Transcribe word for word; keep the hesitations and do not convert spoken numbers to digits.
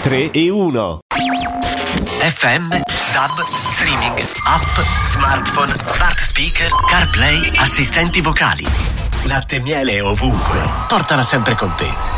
tre e uno. F M, D A B, streaming, app, smartphone, smart speaker, CarPlay, assistenti vocali. Latte e miele ovunque. Portala sempre con te.